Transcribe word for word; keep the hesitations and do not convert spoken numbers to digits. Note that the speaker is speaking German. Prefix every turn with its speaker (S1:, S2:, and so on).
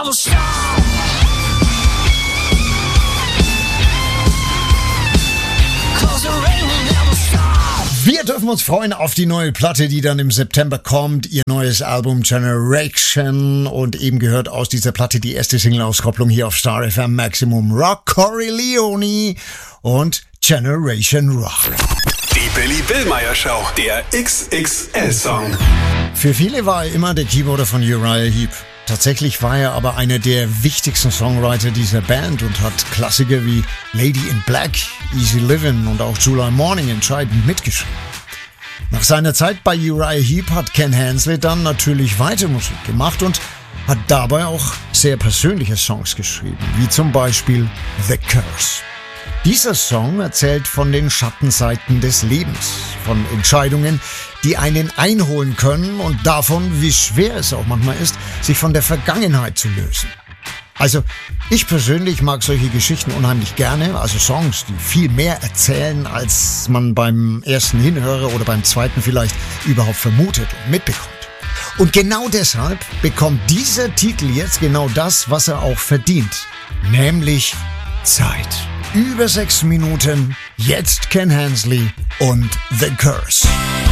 S1: never stop. Cause the rain will never stop.
S2: Wir dürfen uns freuen auf die neue Platte, die dann im September kommt. Ihr neues Album Generation. Und eben gehört aus dieser Platte die erste Single-Auskopplung hier auf Star F M Maximum Rock. Corey Leone und Generation Rock.
S3: Die Billy Billmeyer Show, der X X L-Song.
S2: Für viele war er immer der Keyboarder von Uriah Heep. Tatsächlich war er aber einer der wichtigsten Songwriter dieser Band und hat Klassiker wie Lady in Black, Easy Livin' und auch July Morning entscheidend mitgeschrieben. Nach seiner Zeit bei Uriah Heep hat Ken Hensley dann natürlich weiter Musik gemacht und hat dabei auch sehr persönliche Songs geschrieben, wie zum Beispiel The Curse. Dieser Song erzählt von den Schattenseiten des Lebens, von Entscheidungen, die einen einholen können und davon, wie schwer es auch manchmal ist, sich von der Vergangenheit zu lösen. Also, ich persönlich mag solche Geschichten unheimlich gerne, also Songs, die viel mehr erzählen, als man beim ersten Hinhörer oder beim zweiten vielleicht überhaupt vermutet und mitbekommt. Und genau deshalb bekommt dieser Titel jetzt genau das, was er auch verdient, nämlich Zeit. Über sechs Minuten, jetzt Ken Hensley und The Curse.